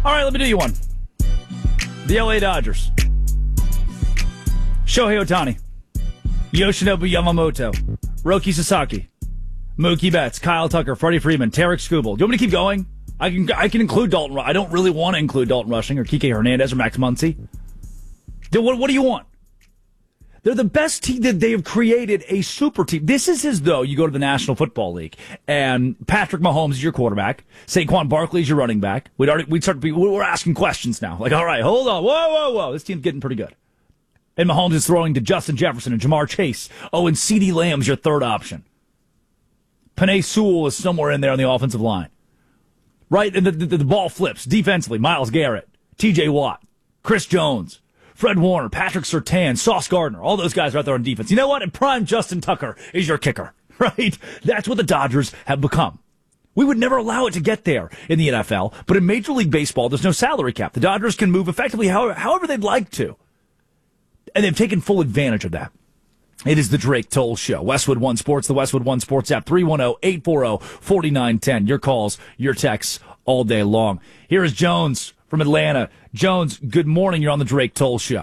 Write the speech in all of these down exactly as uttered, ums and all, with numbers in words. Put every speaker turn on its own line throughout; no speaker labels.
All right, let me do you one. The L A Dodgers. Shohei Ohtani. Yoshinobu Yamamoto. Roki Sasaki. Mookie Betts. Kyle Tucker. Freddie Freeman. Tarek Skubal. Do you want me to keep going? I can I can include Dalton. I don't really want to include Dalton Rushing or Kike Hernandez or Max Muncy. What, what do you want? They're the best team that they have created, a super team. This is as though you go to the National Football League and Patrick Mahomes is your quarterback, Saquon Barkley is your running back. We'd already we'd start to be we're asking questions now. Like, all right, hold on, whoa, whoa, whoa, this team's getting pretty good. And Mahomes is throwing to Justin Jefferson and Jamar Chase. Oh, and CeeDee Lamb's your third option. Penei Sewell is somewhere in there on the offensive line, right? And the, the, the ball flips defensively. Myles Garrett, T J Watt, Chris Jones. Fred Warner, Patrick Surtain, Sauce Gardner, all those guys are out there on defense. You know what? And prime Justin Tucker is your kicker, right? That's what the Dodgers have become. We would never allow it to get there in the N F L, but in Major League Baseball, there's no salary cap. The Dodgers can move effectively however, however they'd like to. And they've taken full advantage of that. It is the Drake Toll Show. Westwood One Sports, the Westwood One Sports app, three one zero, eight four zero, four nine one zero. Your calls, your texts all day long. Here is Jones from Atlanta. Jones, good morning. You're on the Drake Toll Show.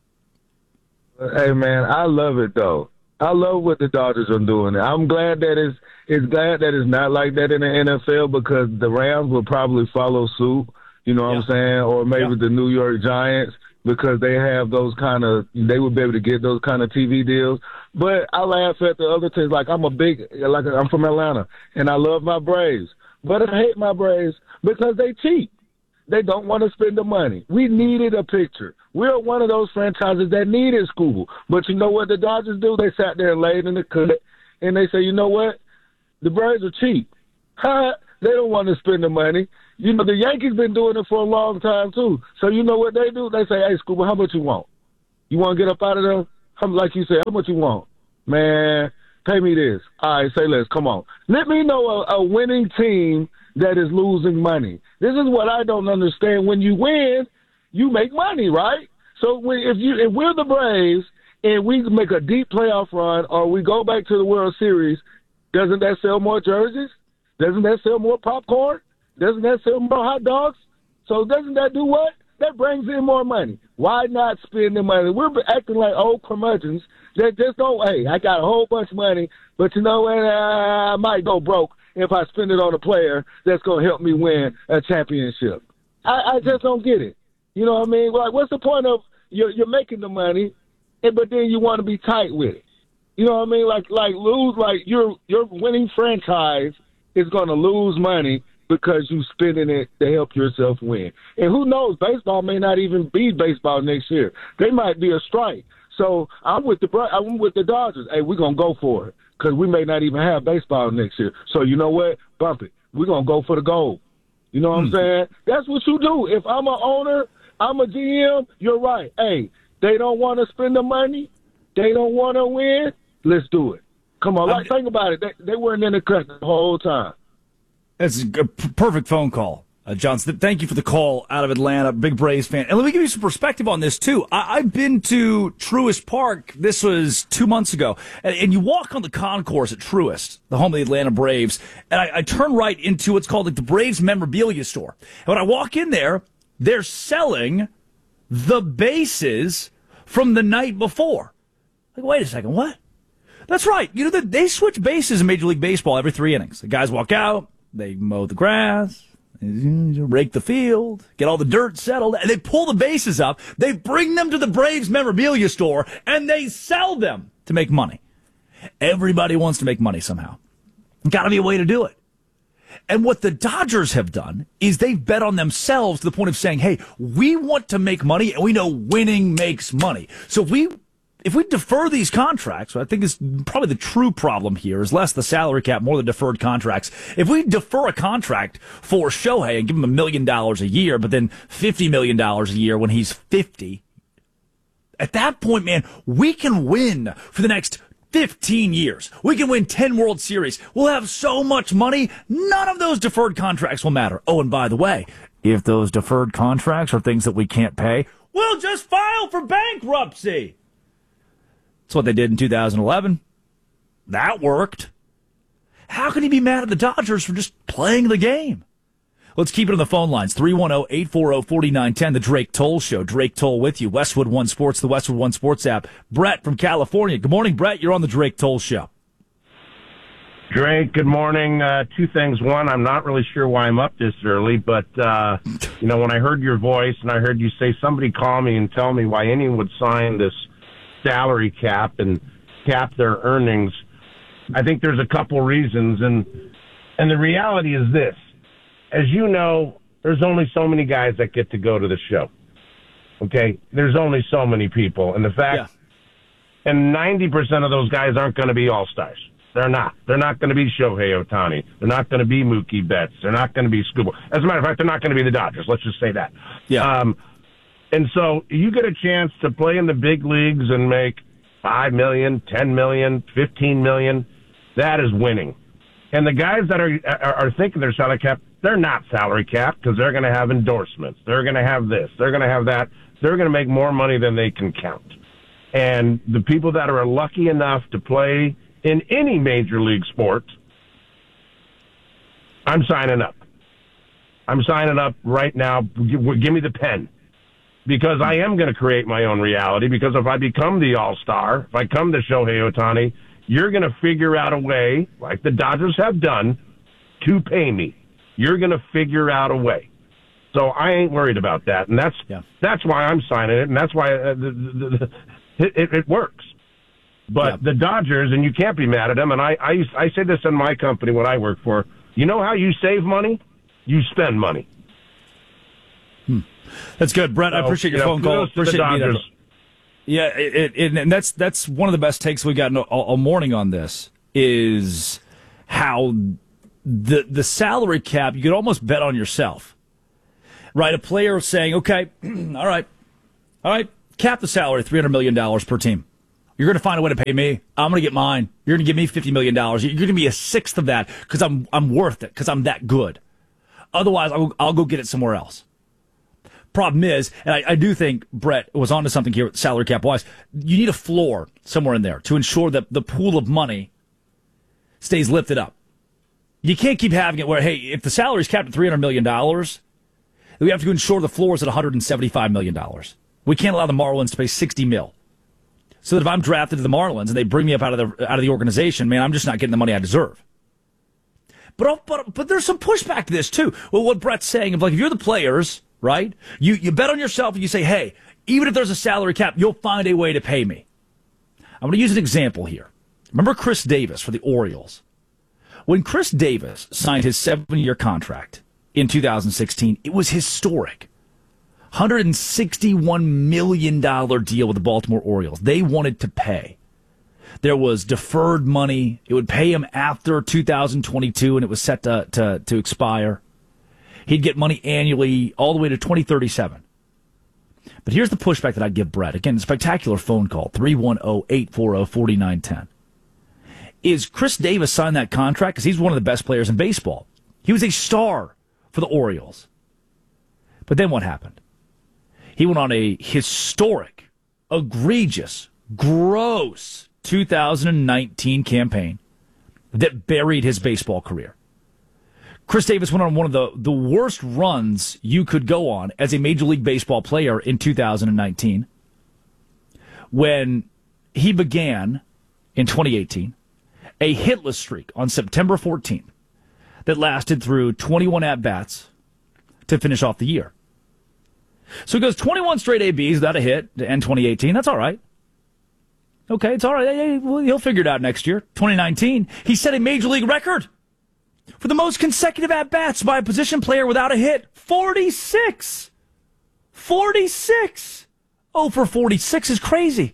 Hey, man, I love it, though. I love what the Dodgers are doing. I'm glad that it's, it's glad that it's not like that in the N F L because the Rams will probably follow suit, you know what yeah. I'm saying, or maybe yeah. the New York Giants because they have those kind of – they would be able to get those kind of T V deals. But I laugh at the other teams. Like, I'm a big – like I'm from Atlanta, and I love my Braves. But I hate my Braves because they cheat. They don't want to spend the money. We needed a pitcher. We're one of those franchises that needed Skubal. But you know what the Dodgers do? They sat there and laid in the cut, and they say, you know what? The Braves are cheap. Huh? They don't want to spend the money. You know, the Yankees been doing it for a long time, too. So you know what they do? They say, hey, Skubal, how much you want? You want to get up out of there? How, like you said, how much you want? Man, pay me this. All right, say less. Come on. Let me know a, a winning team that is losing money. This is what I don't understand. When you win, you make money, right? So when, if you if we're the Braves and we make a deep playoff run or we go back to the World Series, doesn't that sell more jerseys? Doesn't that sell more popcorn? Doesn't that sell more hot dogs? So doesn't that do what? That brings in more money. Why not spend the money? We're acting like old curmudgeons that just don't, hey, I got a whole bunch of money, but you know what? I might go broke if I spend it on a player that's going to help me win a championship. I, I just don't get it. You know what I mean? Like, what's the point of you're, you're making the money, and, but then you want to be tight with it? You know what I mean? Like, like lose, like your your winning franchise is going to lose money because you spending it to help yourself win. And who knows? Baseball may not even be baseball next year. They might be a strike. So I'm with the I'm with the Dodgers. Hey, we're gonna go for it because we may not even have baseball next year. So you know what? Bump it. We're gonna go for the gold. You know what hmm. I'm saying? That's what you do. If I'm an owner, I'm a G M. You're right. Hey, they don't want to spend the money. They don't want to win. Let's do it. Come on, like, think about it. They, they weren't in the cut the whole time.
That's a p- perfect phone call, uh, Johnson. Thank you for the call out of Atlanta. Big Braves fan. And let me give you some perspective on this, too. I- I've been to Truist Park. This was two months ago. And, and you walk on the concourse at Truist, the home of the Atlanta Braves, and I, I turn right into what's called like the Braves memorabilia store. And when I walk in there, they're selling the bases from the night before. Like, wait a second, what? That's right. You know, they switch bases in Major League Baseball every three innings. The guys walk out, they mow the grass, rake the field, get all the dirt settled, and they pull the bases up. They bring them to the Braves memorabilia store, and they sell them to make money. Everybody wants to make money somehow. Got to be a way to do it. And what the Dodgers have done is they've bet on themselves to the point of saying, hey, we want to make money, and we know winning makes money. So if we If we defer these contracts, I think is probably the true problem here, is less the salary cap, more the deferred contracts. If we defer a contract for Shohei and give him a million dollars a year, but then fifty million dollars a year when he's fifty, at that point, man, we can win for the next fifteen years. We can win ten World Series. We'll have so much money, none of those deferred contracts will matter. Oh, and by the way, if those deferred contracts are things that we can't pay, we'll just file for bankruptcy. That's what they did in two thousand eleven. That worked. How can he be mad at the Dodgers for just playing the game? Let's keep it on the phone lines. three one zero, eight four zero, four nine one zero, the Drake Toll Show. Drake Toll with you. Westwood One Sports, the Westwood One Sports app. Brett from California. Good morning, Brett. You're on the Drake Toll Show.
Drake, good morning. Uh, two things. One, I'm not really sure why I'm up this early, but, uh, you know, when I heard your voice and I heard you say, somebody call me and tell me why anyone would sign this salary cap and cap their earnings, I think there's a couple reasons. And, and the reality is this. As you know, there's only so many guys that get to go to the show. Okay? There's only so many people. And the fact, yeah. and ninety percent of those guys aren't going to be all-stars. They're not. They're not going to be Shohei Ohtani. They're not going to be Mookie Betts. They're not going to be Scuba. As a matter of fact, they're not going to be the Dodgers. Let's just say that.
Yeah.
Um, and so you get a chance to play in the big leagues and make five million dollars, ten million dollars, fifteen million dollars. That is winning. And the guys that are are, are thinking they're salary cap, they're not salary cap because they're going to have endorsements. They're going to have this. They're going to have that. They're going to make more money than they can count. And the people that are lucky enough to play in any major league sport, I'm signing up. I'm signing up right now. Give, give me the pen. Because I am going to create my own reality. Because if I become the all-star, if I come to Shohei Ohtani, you're going to figure out a way, like the Dodgers have done, to pay me. You're going to figure out a way. So I ain't worried about that. And that's yeah. that's why I'm signing it, and that's why uh, the, the, the, it, it works. But yeah. the Dodgers, and you can't be mad at them, and I, I, used, I say this in my company, what I work for, you know how you save money? You spend money.
Hmm. That's good, Brett. So, I appreciate your you know, phone call. Appreciate
the Dodgers.
Yeah, it, it, and that's that's one of the best takes we got all morning on this is how the the salary cap, you could almost bet on yourself. Right? A player saying, okay, all right, all right, cap the salary, three hundred million dollars per team. You're going to find a way to pay me. I'm going to get mine. You're going to give me fifty million dollars. You're going to be a sixth of that because I'm I'm worth it, because I'm that good. Otherwise, I'll, I'll go get it somewhere else. Problem is, and I, I do think Brett was onto something here, salary cap wise. You need a floor somewhere in there to ensure that the pool of money stays lifted up. You can't keep having it where, hey, if the salary is capped at three hundred million dollars, we have to ensure the floor is at one hundred seventy-five million dollars. We can't allow the Marlins to pay sixty mil. So that if I'm drafted to the Marlins and they bring me up out of the out of the organization, man, I'm just not getting the money I deserve. But but but there's some pushback to this too. Well, what Brett's saying, if like if you're the players, right? You you bet on yourself and you say, hey, even if there's a salary cap, you'll find a way to pay me. I'm going to use an example here. Remember Chris Davis for the Orioles? When Chris Davis signed his seven-year contract in two thousand sixteen, it was historic. one hundred sixty-one million dollars deal with the Baltimore Orioles. They wanted to pay. There was deferred money. It would pay him after two thousand twenty-two, and it was set to, to, to expire. He'd get money annually all the way to twenty thirty-seven. But here's the pushback that I'd give Brett. Again, a spectacular phone call, three one zero, eight four zero, four nine one zero. Is Chris Davis signed that contract because he's one of the best players in baseball. He was a star for the Orioles. But then what happened? He went on a historic, egregious, gross two thousand nineteen campaign that buried his baseball career. Chris Davis went on one of the, the worst runs you could go on as a Major League Baseball player in two thousand nineteen when he began in twenty eighteen a hitless streak on September fourteenth that lasted through twenty-one at-bats to finish off the year. So he goes twenty-one straight A Bs without a hit to end twenty eighteen. That's all right. Okay, it's all right. Hey, well, he'll figure it out next year. twenty nineteen, he set a Major League record for the most consecutive at-bats by a position player without a hit. forty-six. forty-six. Oh, for forty-six is crazy.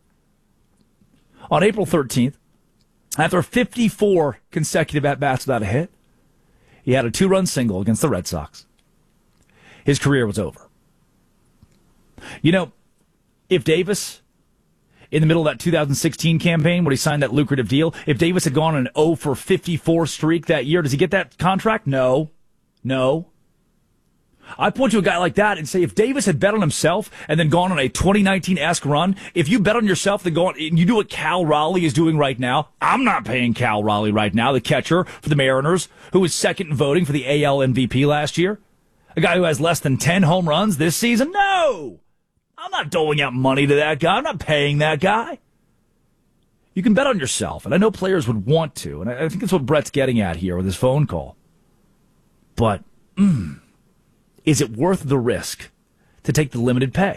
On April thirteenth, after fifty-four consecutive at-bats without a hit, he had a two-run single against the Red Sox. His career was over. You know, if Davis, in the middle of that two thousand sixteen campaign when he signed that lucrative deal, if Davis had gone on an oh for fifty-four streak that year, does he get that contract? No. No. I point to a guy like that and say, if Davis had bet on himself and then gone on a twenty nineteen-esque run, if you bet on yourself, then go on, and you do what Cal Raleigh is doing right now, I'm not paying Cal Raleigh right now, the catcher for the Mariners, who was second in voting for the A L M V P last year. A guy who has less than ten home runs this season? No! I'm not doling out money to that guy. I'm not paying that guy. You can bet on yourself, and I know players would want to, and I think that's what Brett's getting at here with his phone call. But, mm, is it worth the risk to take the limited pay?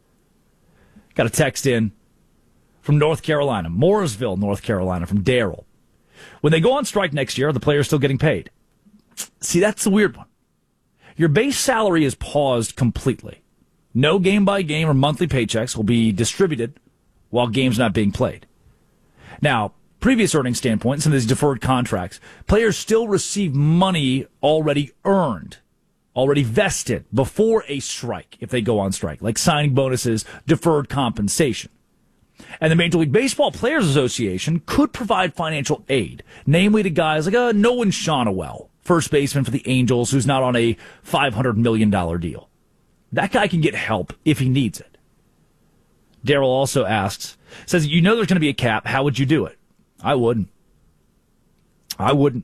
Got a text in from North Carolina, Mooresville, North Carolina, from Daryl. When they go on strike next year, are the players still getting paid? See, that's the weird one. Your base salary is paused completely. No game-by-game or monthly paychecks will be distributed while games not being played. Now, previous earnings standpoint, some of these deferred contracts, players still receive money already earned, already vested before a strike if they go on strike, like signing bonuses, deferred compensation. And the Major League Baseball Players Association could provide financial aid, namely to guys like uh, Nolan Shonowell, first baseman for the Angels, who's not on a five hundred million dollars deal. That guy can get help if he needs it. Daryl also asks, says, you know there's going to be a cap. How would you do it? I wouldn't. I wouldn't.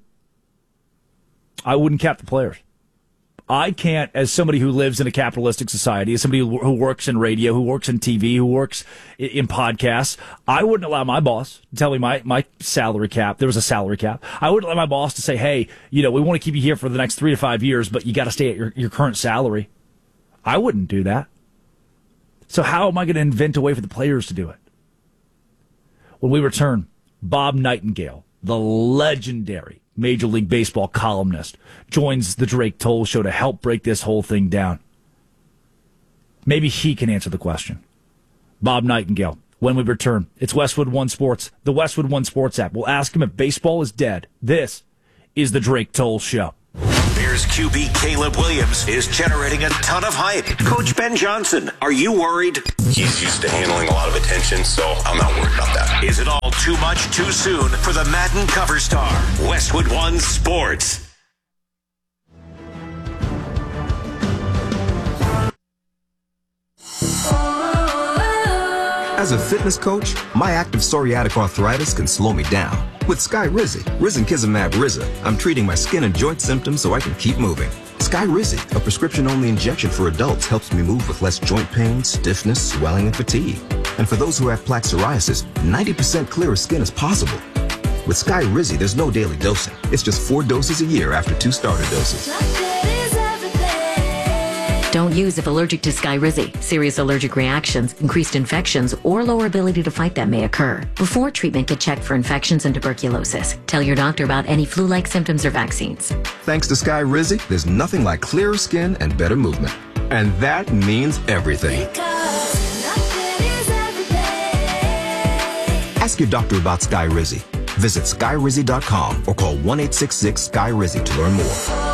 I wouldn't cap the players. I can't, as somebody who lives in a capitalistic society, as somebody who works in radio, who works in T V, who works in podcasts, I wouldn't allow my boss to tell me my, my salary cap. There was a salary cap. I wouldn't allow my boss to say, hey, you know, we want to keep you here for the next three to five years, but you got to stay at your, your current salary. I wouldn't do that. So how am I going to invent a way for the players to do it? When we return, Bob Nightingale, the legendary Major League Baseball columnist, joins the Drake Toll Show to help break this whole thing down. Maybe he can answer the question. Bob Nightingale, when we return. It's Westwood One Sports, the Westwood One Sports app. We'll ask him if baseball is dead. This is the Drake Toll Show.
Bears Q B Caleb Williams is generating a ton of hype. Coach Ben Johnson, are you worried?
He's used to handling a lot of attention, so I'm not worried about that.
Is it all too much too soon for the Madden cover star? Westwood One Sports.
As a fitness coach, my active psoriatic arthritis can slow me down. With Skyrizi, Risankizumab Riza, I'm treating my skin and joint symptoms so I can keep moving. Skyrizi, a prescription-only injection for adults, helps me move with less joint pain, stiffness, swelling, and fatigue. And for those who have plaque psoriasis, ninety percent clearer skin is possible. With Skyrizi, there's no daily dosing. It's just four doses a year after two starter doses.
Don't use if allergic to Skyrizi. Serious allergic reactions, increased infections, or lower ability to fight them may occur. Before treatment, get checked for infections and tuberculosis. Tell your doctor about any flu-like symptoms or vaccines.
Thanks to Skyrizi, there's nothing like clearer skin and better movement. And that means everything. Ask your doctor about Skyrizi. Visit Skyrizi dot com or call one eight six six Sky Rizi to learn more.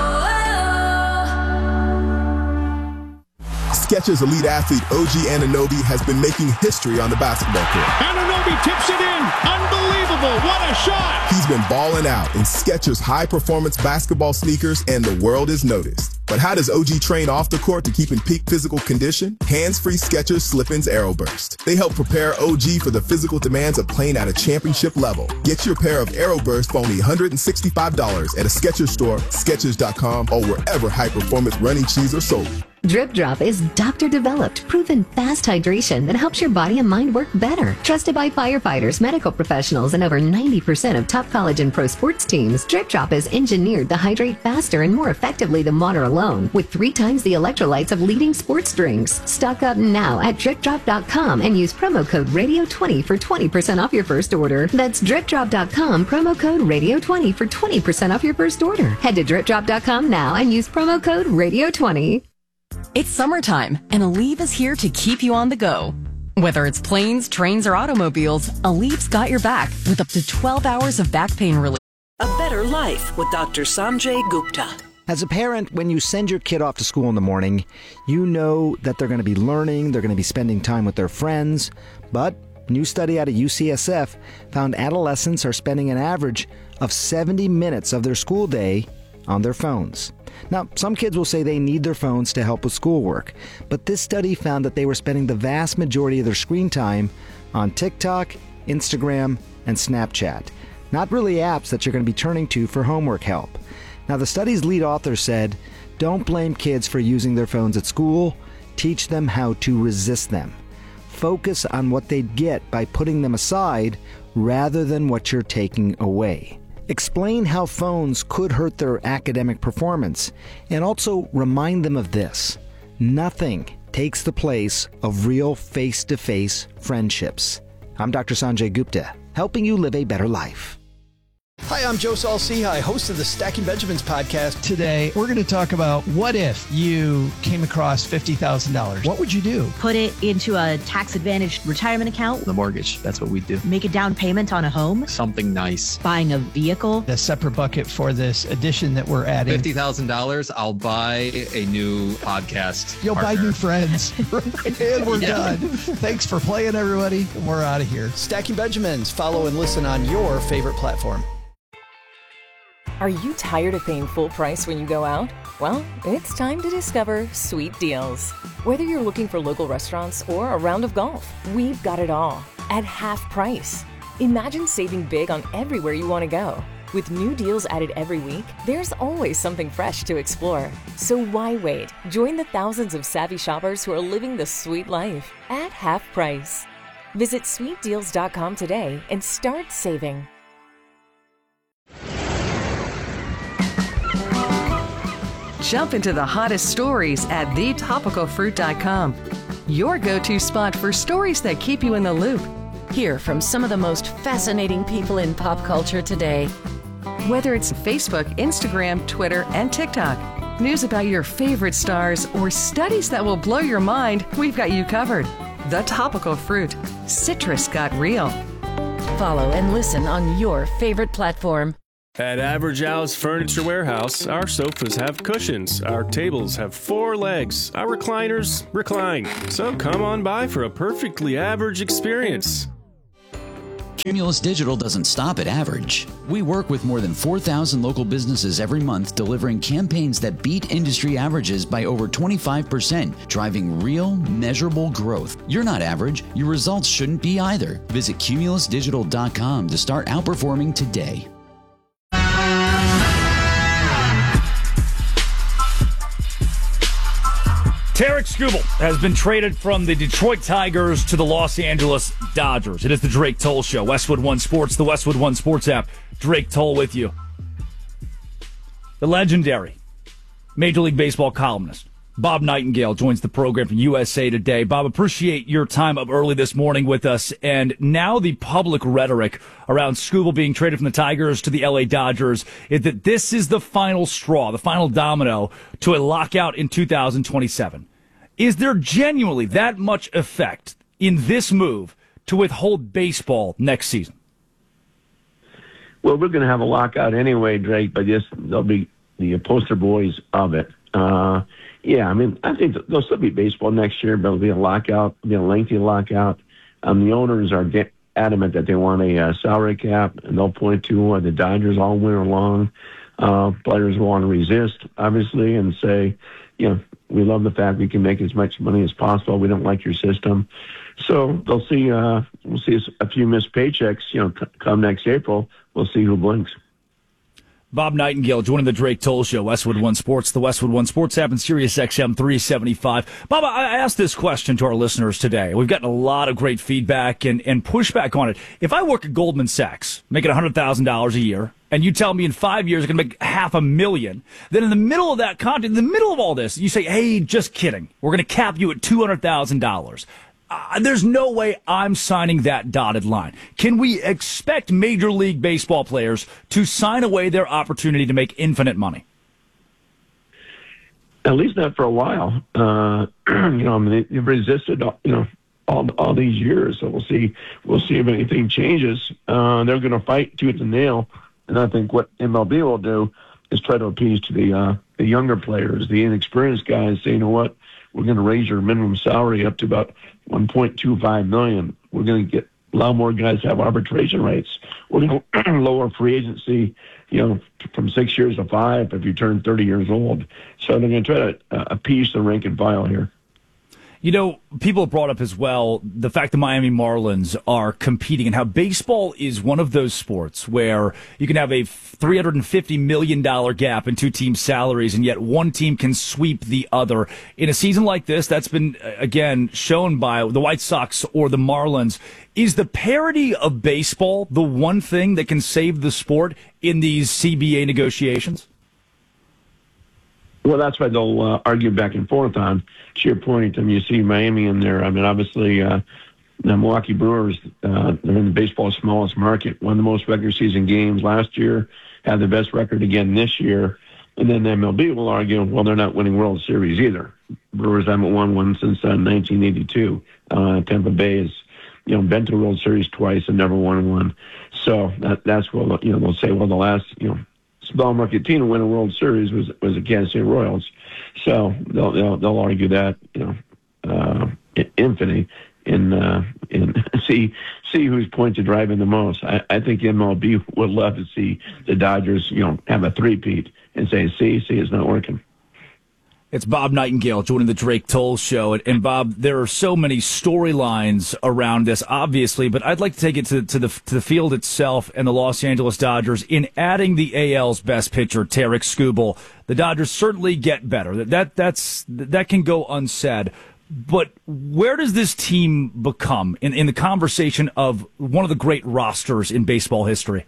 Skechers elite athlete O G Anunoby has been making history on the basketball court.
Anunoby tips it in. Unbelievable. What a shot.
He's been balling out in Skechers high-performance basketball sneakers, and the world is noticed. But how does O G train off the court to keep in peak physical condition? Hands-free Skechers Slip-ins Aeroburst. They help prepare O G for the physical demands of playing at a championship level. Get your pair of Aeroburst for only one hundred sixty-five dollars at a Skechers store, Skechers dot com, or wherever high-performance running shoes are sold.
Drip Drop is doctor-developed, proven fast hydration that helps your body and mind work better. Trusted by firefighters, medical professionals, and over ninety percent of top college and pro sports teams, Drip Drop is engineered to hydrate faster and more effectively than water alone, with three times the electrolytes of leading sports drinks. Stock up now at drip drop dot com and use promo code radio twenty for twenty percent off your first order. That's drip drop dot com, promo code radio twenty for twenty percent off your first order. Head to drip drop dot com now and use promo code radio twenty.
It's summertime, and Aleve is here to keep you on the go. Whether it's planes, trains, or automobiles, Aleve's got your back with up to twelve hours of back pain relief.
A better life with Doctor Sanjay Gupta.
As a parent, when you send your kid off to school in the morning, you know that they're going to be learning, they're going to be spending time with their friends. But a new study out of U C S F found adolescents are spending an average of seventy minutes of their school day on their phones. Now, some kids will say they need their phones to help with schoolwork, but this study found that they were spending the vast majority of their screen time on TikTok, Instagram, and Snapchat. Not really apps that you're going to be turning to for homework help. Now, the study's lead author said, don't blame kids for using their phones at school. Teach them how to resist them. Focus on what they'd get by putting them aside rather than what you're taking away. Explain how phones could hurt their academic performance, and also remind them of this: nothing takes the place of real face-to-face friendships. I'm Doctor Sanjay Gupta, helping you live a better life.
Hi, I'm Joe Saul-Sehy, host of the Stacking Benjamins podcast. Today, we're going to talk about what if you came across fifty thousand dollars. What would you do?
Put it into a tax-advantaged retirement account.
The mortgage, that's what we do.
Make a down payment on a home.
Something nice.
Buying a vehicle.
A separate bucket for this addition that we're adding.
fifty thousand dollars, I'll buy a new podcast
You'll
partner.
buy new friends. And we're
Yeah.
done. Thanks for playing, everybody. We're out of here. Stacking Benjamins. Follow and listen on your favorite platform.
Are you tired of paying full price when you go out? Well, it's time to discover Sweet Deals. Whether you're looking for local restaurants or a round of golf, we've got it all at half price. Imagine saving big on everywhere you want to go. With new deals added every week, there's always something fresh to explore. So why wait? Join the thousands of savvy shoppers who are living the sweet life at half price. Visit sweet deals dot com today and start saving.
Jump into the hottest stories at the topical fruit dot com. Your go-to spot for stories that keep you in the loop.
Hear from some of the most fascinating people in pop culture today.
Whether it's Facebook, Instagram, Twitter, and TikTok, news about your favorite stars, or studies that will blow your mind, we've got you covered. The Topical Fruit. Citrus got real.
Follow and listen on your favorite platform.
At Average House Furniture Warehouse, our sofas have cushions, our tables have four legs, our recliners recline. So come on by for a perfectly average experience.
Cumulus Digital doesn't stop at average. We work with more than four thousand local businesses every month, delivering campaigns that beat industry averages by over twenty-five percent, driving real, measurable growth. You're not average. Your results shouldn't be either. Visit cumulus digital dot com to start outperforming today.
Tarek Skubal has been traded from the Detroit Tigers to the Los Angeles Dodgers. It is the Drake Toll Show. Westwood One Sports, the Westwood One Sports app. Drake Toll with you. The legendary Major League Baseball columnist Bob Nightingale joins the program from U S A Today. Bob, appreciate your time up early this morning with us. And now the public rhetoric around Skubal being traded from the Tigers to the L A Dodgers is that this is the final straw, the final domino to a lockout in two thousand twenty-seven. Is there genuinely that much effect in this move to withhold baseball next season?
Well, we're going to have a lockout anyway, Drake, but just they'll be the poster boys of it. Uh, yeah, I mean, I think there'll still be baseball next year, but it'll be a lockout, it'll be a lengthy lockout. Um, the owners are get adamant that they want a uh, salary cap, and they'll point to uh, the Dodgers all winter long. Uh, players will want to resist, obviously, and say, you know, we love the fact we can make as much money as possible. We don't like your system. So they'll see, uh, we'll see a few missed paychecks, you know, c- come next April. We'll see who blinks.
Bob Nightingale joining the Drake Toll Show, Westwood One Sports, the Westwood One Sports app, and Sirius X M three seventy-five. Bob, I asked this question to our listeners today. We've gotten a lot of great feedback and, and pushback on it. If I work at Goldman Sachs, making one hundred thousand dollars a year, and you tell me in five years I'm going to make half a million, then in the middle of that content, in the middle of all this, you say, hey, just kidding. We're going to cap you at two hundred thousand dollars. Uh, there's no way I'm signing that dotted line. Can we expect Major League Baseball players to sign away their opportunity to make infinite money?
At least not for a while. Uh, you know, I mean, they've resisted, you know, all all these years. So we'll see. We'll see if anything changes. Uh, they're going to fight tooth and nail, and I think what M L B will do is try to appease to the uh, the younger players, the inexperienced guys. Say, you know what, we're going to raise your minimum salary up to about one point two five million. We're going to get allow more guys to have arbitration rights. We're going to lower free agency, you know, from six years to five if you turn thirty years old. So they're going to try to uh, appease the rank and file here.
You know, people have brought up as well the fact the Miami Marlins are competing and how baseball is one of those sports where you can have a three hundred fifty million dollars gap in two teams' salaries, and yet one team can sweep the other. In a season like this, that's been, again, shown by the White Sox or the Marlins. Is the parity of baseball the one thing that can save the sport in these C B A negotiations?
Well, that's why they'll uh, argue back and forth on. To your point, I mean, you see Miami in there. I mean, obviously, uh, the Milwaukee Brewers, uh, they're in baseball's smallest market, won the most regular season games last year, had the best record again this year. And then the M L B will argue, well, they're not winning World Series either. Brewers haven't won one since uh, nineteen eighty-two. Uh, Tampa Bay has, you know, been to the World Series twice and never won one. So that, that's what, you know, they'll say, well, the last, you know, small market team to win a World Series was was the Kansas City Royals. So they'll they'll, they'll argue that, you know, uh, infinity and uh, and see see whose points are driving the most. I, I think M L B would love to see the Dodgers, you know, have a three-peat and say, see, see, it's not working.
It's Bob Nightingale joining the Drake Toll Show. And, Bob, there are so many storylines around this, obviously, but I'd like to take it to, to, the, to the field itself and the Los Angeles Dodgers. In adding the A L's best pitcher, Tarik Skubal, the Dodgers certainly get better. That, that's, that can go unsaid. But where does this team become in, in the conversation of one of the great rosters in baseball history?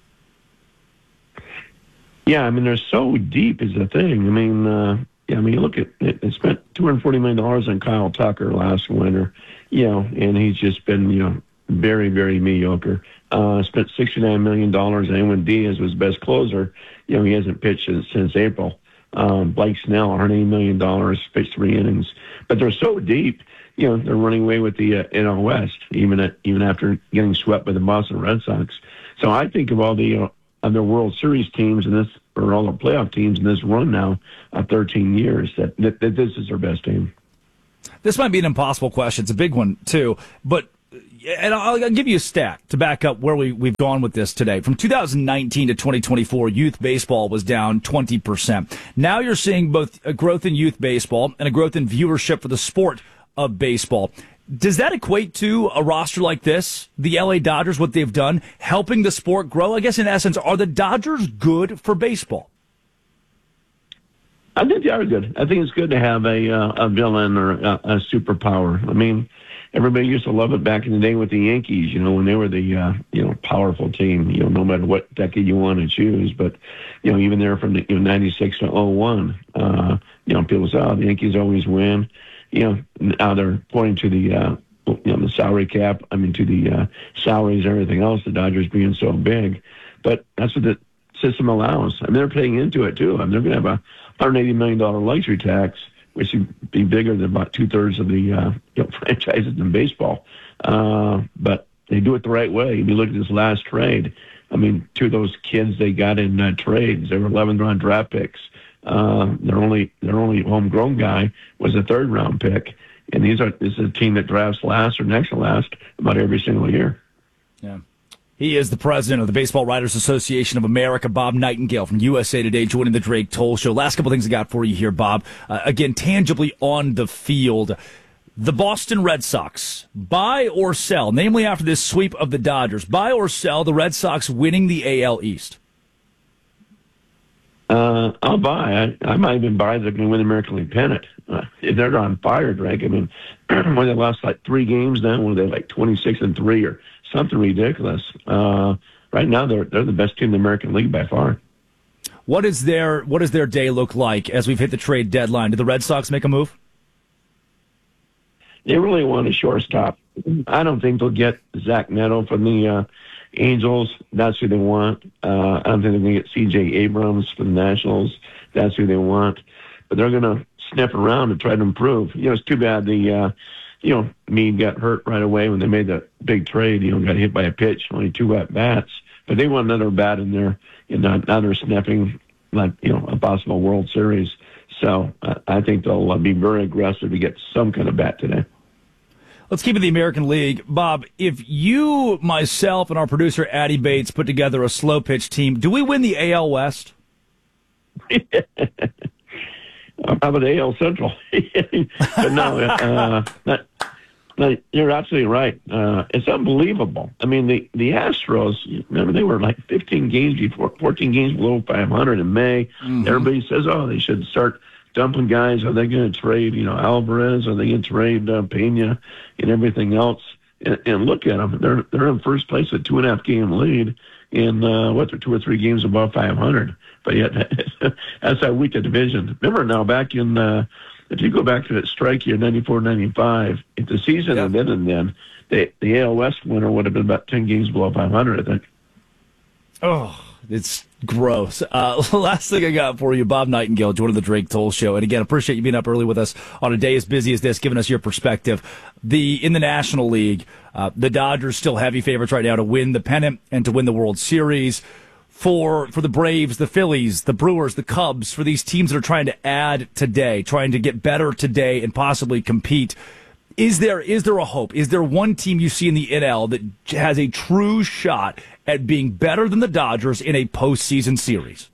Yeah, I mean, they're so deep is the thing. I mean, uh, Yeah, I mean, you look at it, they spent two hundred forty million dollars on Kyle Tucker last winter, you know, and he's just been, you know, very, very mediocre. Uh, spent sixty-nine million dollars on Edwin Diaz was best closer. You know, he hasn't pitched since, since April. Um, Blake Snell, one hundred eighty million dollars, pitched three innings. But they're so deep, you know, they're running away with the uh, N L West, even at, even after getting swept by the Boston Red Sox. So I think of all the uh, other World Series teams in this, or all the playoff teams in this run now of thirteen years, that, that, that this is their best team.
This might be an impossible question. It's a big one, too. But, and I'll, I'll give you a stat to back up where we, we've gone with this today. From two thousand nineteen to twenty twenty-four, youth baseball was down twenty percent. Now you're seeing both a growth in youth baseball and a growth in viewership for the sport of baseball. Does that equate to a roster like this, the L A Dodgers, what they've done, helping the sport grow? I guess in essence, are the Dodgers good for baseball?
I think they are good. I think it's good to have a uh, a villain or a, a superpower. I mean, everybody used to love it back in the day with the Yankees, you know, when they were the, uh, you know, powerful team, you know, no matter what decade you want to choose. But, you know, even there from the, you know, ninety-six to oh one, uh, you know, people say, oh, the Yankees always win. You know, now they're pointing to the, uh, you know, the salary cap, I mean, to the uh, salaries and everything else, the Dodgers being so big. But that's what the system allows. I mean, they're paying into it, too. I mean, they're going to have a one hundred eighty million dollars luxury tax, which would be bigger than about two-thirds of the uh, you know, franchises in baseball. Uh, but they do it the right way. If you look at this last trade, I mean, two of those kids they got in uh, trades, they were eleventh-round draft picks. Uh, their only their only homegrown guy was a third round pick, and these are this is a team that drafts last or next to last about every single year.
Yeah, he is the president of the Baseball Writers Association of America, Bob Nightingale from U S A Today, joining the Drake Toll Show. Last couple things I got for you here, Bob. Uh, again, tangibly on the field, the Boston Red Sox, buy or sell, namely after this sweep of the Dodgers, buy or sell the Red Sox winning the A L East.
Uh, I'll buy. I, I might even buy they're going to win the American League pennant. Uh, if they're on fire, Drake. I mean, when they lost like three games now, when they like twenty-six and three or something ridiculous. Uh, right now, they're they're the best team in the American League by far.
What is their What does their day look like as we've hit the trade deadline? Do the Red Sox make a move?
They really want a shortstop. I don't think they'll get Zach Neto from the uh, Angels. That's who they want. Uh, I don't think they're going to get C J Abrams from the Nationals. That's who they want. But they're going to sniff around and try to improve. You know, it's too bad the, uh, you know, Meade got hurt right away when they made that big trade. You know, got hit by a pitch, only two at bats. But they want another bat in there. You know, now they're sniffing, like, you know, a possible World Series. So uh, I think they'll uh, be very aggressive to get some kind of bat today.
Let's keep it the American League. Bob, if you, myself, and our producer, Addie Bates, put together a slow pitch team, do we win the A L West?
How about A L Central? But no, uh, that, no, you're absolutely right. Uh, it's unbelievable. I mean, the, the Astros, remember, they were like fifteen games before, fourteen games below five hundred in May. Mm-hmm. Everybody says, oh, they should start dumping guys. Are they going to trade, you know, Alvarez? Are they going to trade uh, Pena and everything else? And, and look at them. They're, they're in first place with a two and a half game lead in, uh, what, they're two or three games above five hundred. But yet, that's how weak the division. Remember now, back in, uh, if you go back to that strike year, ninety-four ninety-five, if the season had been and then, the, the A L West winner would have been about ten games below five hundred, I think.
Oh, it's gross. Uh, last thing I got for you, Bob Nightingale, joining the Drake Toll Show. And again, appreciate you being up early with us on a day as busy as this, giving us your perspective. The in the National League, uh, the Dodgers still heavy favorites right now to win the pennant and to win the World Series. For for the Braves, the Phillies, the Brewers, the Cubs, for these teams that are trying to add today, trying to get better today and possibly compete, is there is there a hope? Is there one team you see in the N L that has a true shot at being better than the Dodgers in a postseason series?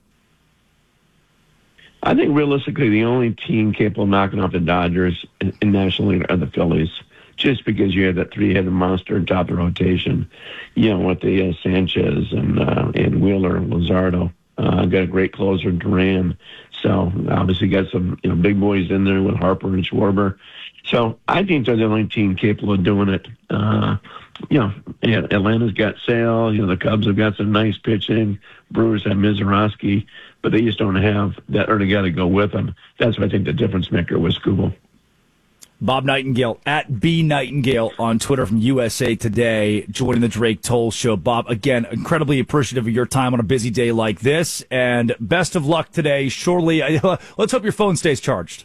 I think realistically the only team capable of knocking off the Dodgers in, in National League are the Phillies. Just because you have that three-headed monster on top of the rotation, you know, with the uh, Sanchez and uh, and Wheeler and Luzardo. Uh, got a great closer, Duran. So obviously got some you know big boys in there with Harper and Schwarber. So I think they're the only team capable of doing it. Uh, you know, Atlanta's got Sale. You know, the Cubs have got some nice pitching. Brewers have Mizorowski, but they just don't have that other guy to go with them. That's what I think the difference maker was Skubal.
Bob Nightingale, at B Nightingale on Twitter from U S A Today, joining the Drake Toll Show. Bob, again, incredibly appreciative of your time on a busy day like this, and best of luck today. Surely, let's hope your phone stays charged.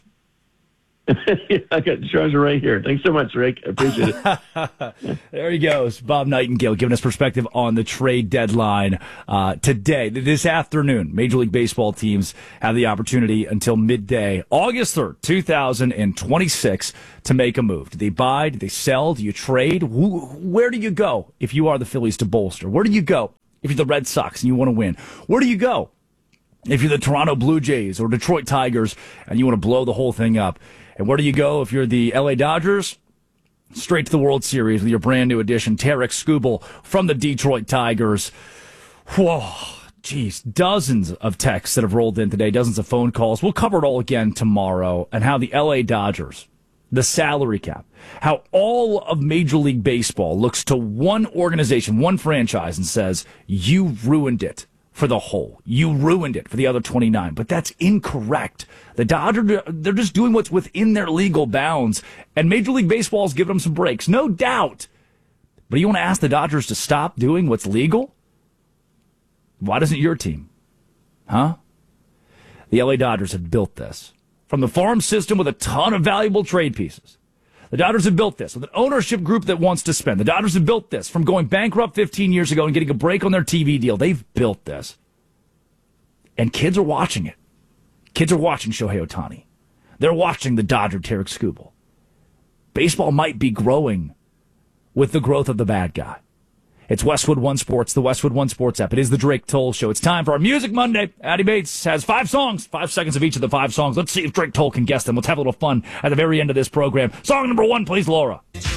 I got the charger right here. Thanks so much, Rick. I appreciate it.
There he goes, Bob Nightingale, giving us perspective on the trade deadline uh, today. This afternoon, Major League Baseball teams have the opportunity until midday, August third, two thousand twenty-six, to make a move. Do they buy? Do they sell? Do you trade? Where do you go if you are the Phillies to bolster? Where do you go if you're the Red Sox and you want to win? Where do you go if you're the Toronto Blue Jays or Detroit Tigers and you want to blow the whole thing up? And where do you go if you're the L A Dodgers? Straight to the World Series with your brand new addition, Tarik Skubal from the Detroit Tigers. Whoa, geez, dozens of texts that have rolled in today, dozens of phone calls. We'll cover it all again tomorrow, and how the L A Dodgers, the salary cap, how all of Major League Baseball looks to one organization, one franchise, and says, you ruined it for the whole. You ruined it for the other twenty-nine. But that's incorrect. The Dodgers, they're just doing what's within their legal bounds. And Major League Baseball's giving them some breaks, no doubt. But you want to ask the Dodgers to stop doing what's legal? Why doesn't your team? Huh? The L A Dodgers have built this. From the farm system with a ton of valuable trade pieces. The Dodgers have built this with an ownership group that wants to spend. The Dodgers have built this from going bankrupt fifteen years ago and getting a break on their T V deal. They've built this. And kids are watching it. Kids are watching Shohei Ohtani. They're watching the Dodger Tarik Skubal. Baseball might be growing with the growth of the bad guy. It's Westwood One Sports, the Westwood One Sports app. It is the Drake Toll Show. It's time for our Music Monday. Addie Bates has five songs, five seconds of each of the five songs. Let's see if Drake Toll can guess them. Let's have a little fun at the very end of this program. Song number one, please, Laura.